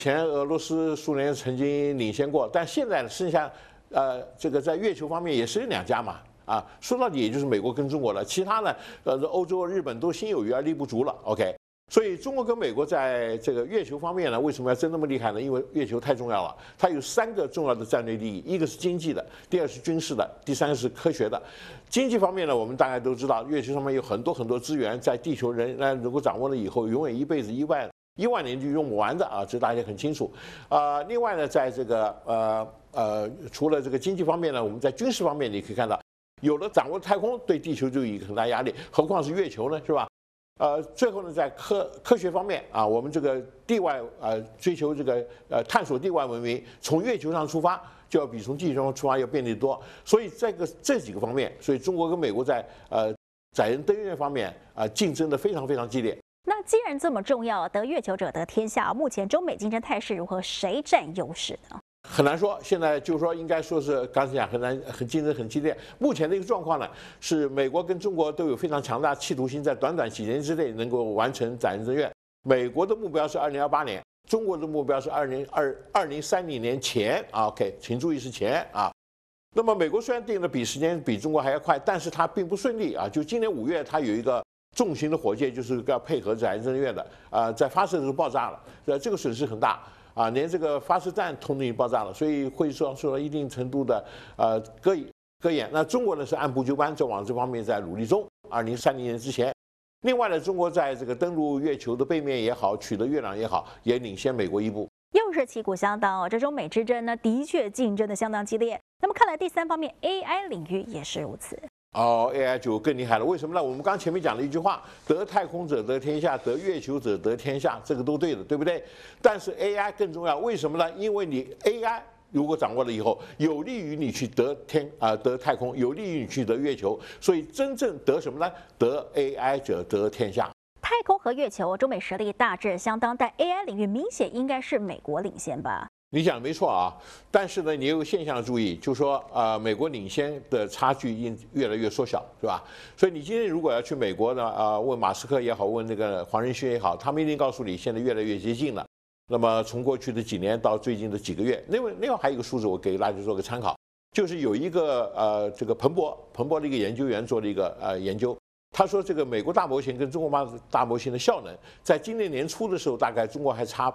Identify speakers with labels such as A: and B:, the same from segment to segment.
A: 前俄罗斯、苏联曾经领先过，但现在剩下这个在月球方面也是两家嘛。说到底也就是美国跟中国了，其他呢，欧洲、日本都心有余而力不足了。OK， 所以中国跟美国在这个月球方面呢，为什么要争那么厉害呢？因为月球太重要了，它有3个重要的战略利益，一个是经济的，第二是军事的，第三个是科学的。经济方面呢，我们大家都知道，月球上面有很多资源，在地球人如果掌握了以后，永远一辈子1万年就用不完的这大家很清楚。另外呢，在这个除了这个经济方面呢，我们在军事方面你可以看到。有了掌握太空，对地球就有一个很大压力，何况是月球呢，是吧？最后呢，在科学方面我们这个地外追求这个探索地外文明，从月球上出发就要比从地球上出发要便利多。所以这几个方面，所以中国跟美国在载人登月方面竞争的非常激烈。
B: 那既然这么重要，得月球者得天下，目前中美竞争态势如何？谁占优势呢？
A: 很难说，现在就是说，应该说是刚才讲很竞争很激烈。目前的一个状况呢，是美国跟中国都有非常强大企图心，在短几年之内能够完成载人登月。美国的目标是2028年，中国的目标是2030年前OK， 请注意是前那么美国虽然定的时间比中国还要快，但是它并不顺利就今年5月，它有一个重型的火箭，就是要配合载人登月的在发射的时候爆炸了，这个损失很大。连这个发射站通通爆炸了，所以会受到一定程度的搁眼。那中国呢是按部就班，在往这方面在努力中。2030年之前，另外呢，中国在这个登陆月球的背面也好，取得月亮也好，也领先美国一步。
B: 又是旗鼓相当这中美之争呢，的确竞争的相当激烈。那么看来第3方面 AI 领域也是如此。
A: AI 就更厉害了，为什么呢？我们刚前面讲了一句话，得太空者得天下，得月球者得天下，这个都对的，对不对？但是 AI 更重要，为什么呢？因为你 AI 如果掌握了以后，有利于你去得太空，有利于你去得月球，所以真正得什么呢？得 AI 者得天下。
B: 太空和月球，中美实力大致相当，但 AI 领域明显应该是美国领先吧？
A: 你讲的没错但是呢，你有个现象要注意，就是说美国领先的差距越来越缩小，是吧？所以你今天如果要去美国呢，问马斯克也好，问那个黄仁勋也好，他们一定告诉你，现在越来越接近了。那么从过去的几年到最近的几个月，另外还有一个数字，我给大家做个参考，就是有一个这个彭博的一个研究员做了一个研究。他说，这个美国大模型跟中国大模型的效能，在今年年初的时候，大概中国还差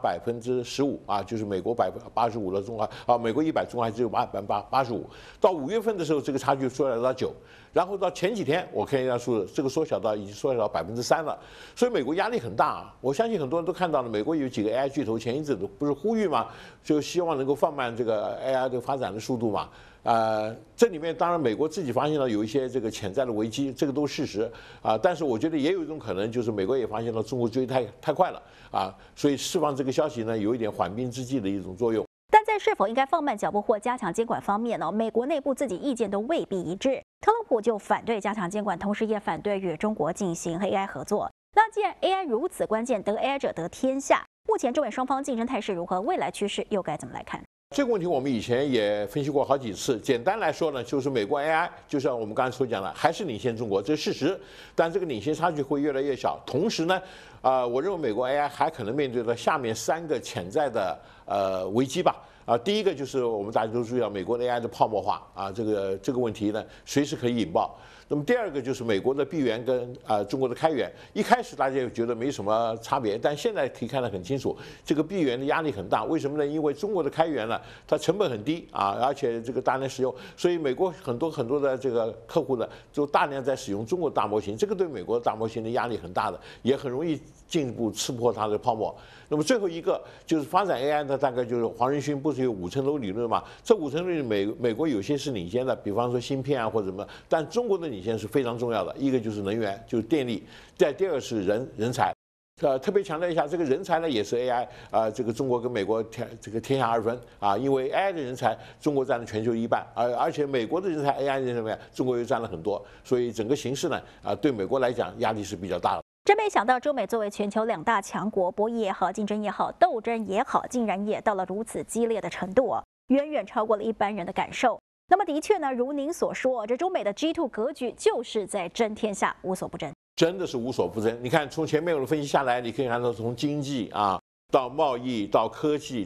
A: 15%就是美国85%的中国美国100，中国还只有85%。到5月份的时候，这个差距缩小到9%，然后到前几天，我看一下数字，这个已经缩小到3%了。所以美国压力很大我相信很多人都看到了，美国有几个 AI 巨头前一阵子不是呼吁吗？就希望能够放慢这个 AI 的发展的速度嘛。这里面当然美国自己发现了有一些这个潜在的危机，这个都是事实但是我觉得也有一种可能，就是美国也发现了中国追太快了所以释放这个消息呢，有一点缓兵之计的一种作用。
B: 但在是否应该放慢脚步或加强监管方面美国内部自己意见都未必一致。特朗普就反对加强监管，同时也反对与中国进行 AI 合作。那既然 AI 如此关键，得 AI 者得天下，目前中美双方竞争态势如何？未来趋势又该怎么来看？
A: 这个问题我们以前也分析过好几次。简单来说呢，就是美国 AI 就像我们刚才所讲的，还是领先中国，这是事实。但这个领先差距会越来越小。同时呢，我认为美国 AI 还可能面对着下面3个潜在的危机吧。第一个就是我们大家都注意到美国的 AI 的泡沫化这个问题呢，随时可以引爆。那么第二个就是美国的闭源跟中国的开源，一开始大家也觉得没什么差别，但现在可以看得很清楚，这个闭源的压力很大。为什么呢？因为中国的开源呢，它成本很低而且这个大量使用，所以美国很多的这个客户呢，就大量在使用中国大模型，这个对美国大模型的压力很大的，也很容易进一步刺破它的泡沫。那么最后一个就是发展 AI 呢，大概就是黄仁勋不是有5层楼理论吗？这5层楼理论美国有些是领先的，比方说芯片或者什么，但中国的领先是非常重要的。一个就是能源，就是电力，第二个是人才。特别强调一下，这个人才呢也是 AI 这个中国跟美国天下2分因为 AI 的人才中国占了全球1半，而且美国的人才 AI 人才中国又占了很多，所以整个形势呢对美国来讲压力是比较大的。
B: 真没想到，中美作为全球2大强国，博弈也好，竞争也好，斗争也好，竟然也到了如此激烈的程度远远超过了一般人的感受。那么的确呢，如您所说，这中美的 G2 格局就是在争天下，无所不争。
A: 真的是无所不争。你看，从前面我的分析下来，你可以看到从经济到贸易到科技